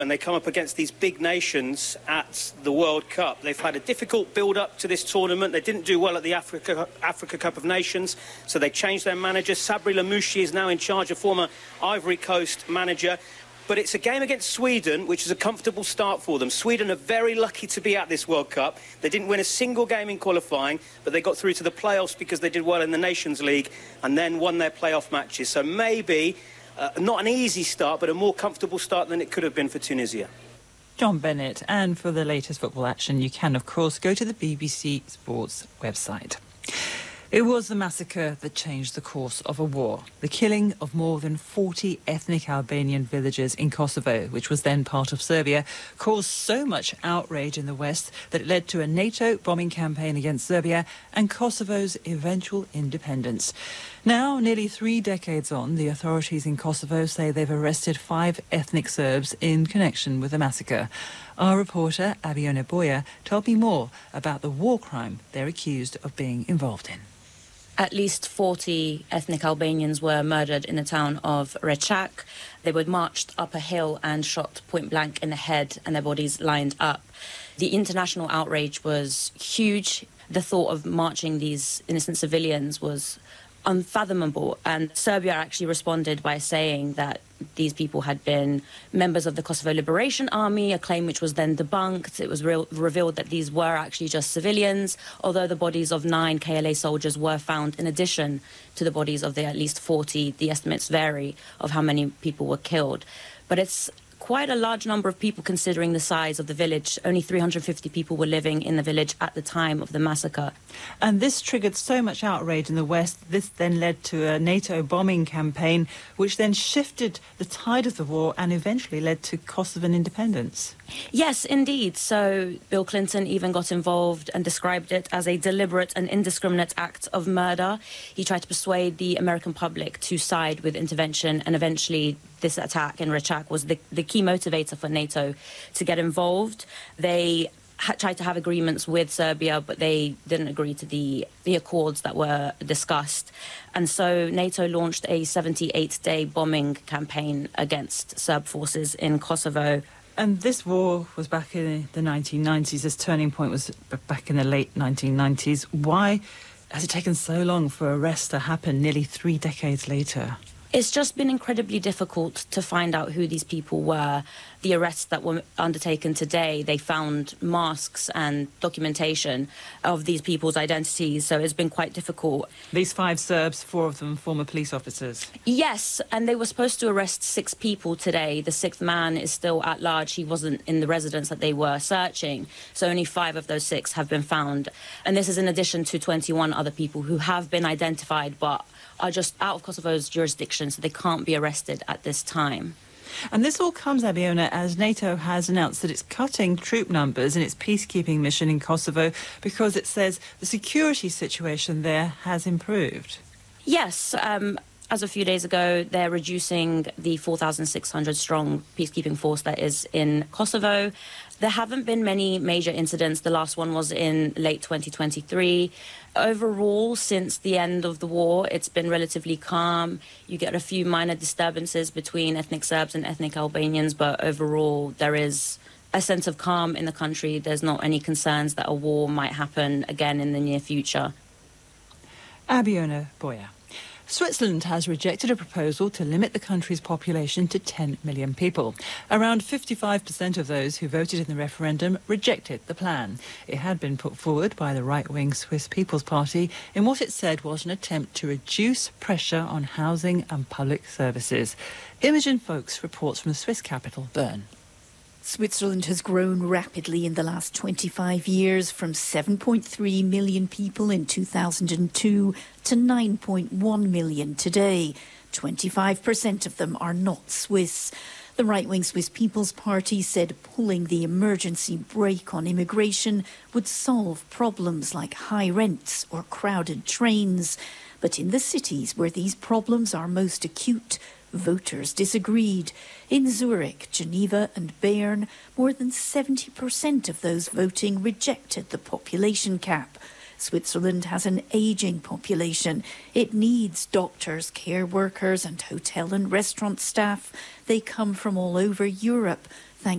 And they come up against these big nations at the World Cup. They've had a difficult build-up to this tournament. They didn't do well at the Africa Cup of Nations, so they changed their manager. Sabri Lamouchi is now in charge, a former Ivory Coast manager. But it's a game against Sweden, which is a comfortable start for them. Sweden are very lucky to be at this World Cup. They didn't win a single game in qualifying, but they got through to the playoffs because they did well in the Nations League and then won their playoff matches. So maybe not an easy start, but a more comfortable start than it could have been for Tunisia. John Bennett, and for the latest football action, you can, of course, go to the BBC Sports website. It was the massacre that changed the course of a war. The killing of more than 40 ethnic Albanian villagers in Kosovo, which was then part of Serbia, caused so much outrage in the West that it led to a NATO bombing campaign against Serbia and Kosovo's eventual independence. Now, nearly 3 decades on, the authorities in Kosovo say they've arrested 5 ethnic Serbs in connection with the massacre. Our reporter, Abiona Boya, told me more about the war crime they're accused of being involved in. At least 40 ethnic Albanians were murdered in the town of Rechak. They were marched up a hill and shot point blank in the head, and their bodies lined up. The international outrage was huge. The thought of marching these innocent civilians was unfathomable, and Serbia actually responded by saying that these people had been members of the Kosovo Liberation Army, a claim which was then debunked. It was revealed that these were actually just civilians, although the bodies of 9 KLA soldiers were found in addition to the bodies of the at least 40. The estimates vary of how many people were killed. But it's quite a large number of people considering the size of the village. Only 350 people were living in the village at the time of the massacre. And this triggered so much outrage in the West. This then led to a NATO bombing campaign, which then shifted the tide of the war and eventually led to Kosovan independence. Yes, indeed. So Bill Clinton even got involved and described it as a deliberate and indiscriminate act of murder. He tried to persuade the American public to side with intervention, and eventually this attack in Rechak was the key motivator for NATO to get involved. They tried to have agreements with Serbia, but they didn't agree to the accords that were discussed. And so NATO launched a 78-day bombing campaign against Serb forces in Kosovo. And this war was back in the 1990s. This turning point was back in the late 1990s. Why has it taken so long for arrests to happen nearly 3 decades later? It's just been incredibly difficult to find out who these people were. The arrests that were undertaken today, they found masks and documentation of these people's identities, so it's been quite difficult. These 5 Serbs, 4 of them former police officers. Yes, and they were supposed to arrest 6 people today. The 6th man is still at large. He wasn't in the residence that they were searching, so only 5 of those 6 have been found. And this is in addition to 21 other people who have been identified but are just out of Kosovo's jurisdiction, so they can't be arrested at this time. And this all comes, Abiona, as NATO has announced that it's cutting troop numbers in its peacekeeping mission in Kosovo because it says the security situation there has improved. Yes, as a few days ago, they're reducing the 4,600-strong peacekeeping force that is in Kosovo. There haven't been many major incidents. The last one was in late 2023. Overall, since the end of the war, it's been relatively calm. You get a few minor disturbances between ethnic Serbs and ethnic Albanians, but overall, there is a sense of calm in the country. There's not any concerns that a war might happen again in the near future. Abiona Boya. Switzerland has rejected a proposal to limit the country's population to 10 million people. Around 55% of those who voted in the referendum rejected the plan. It had been put forward by the right-wing Swiss People's Party in what it said was an attempt to reduce pressure on housing and public services. Imogen Folks reports from the Swiss capital, Bern. Switzerland has grown rapidly in the last 25 years, from 7.3 million people in 2002 to 9.1 million today. 25% of them are not Swiss. The right-wing Swiss People's Party said pulling the emergency brake on immigration would solve problems like high rents or crowded trains. But in the cities where these problems are most acute, voters disagreed. In Zurich, Geneva and Bern, more than 70% of those voting rejected the population cap. Switzerland has an ageing population. It needs doctors, care workers and hotel and restaurant staff. They come from all over Europe.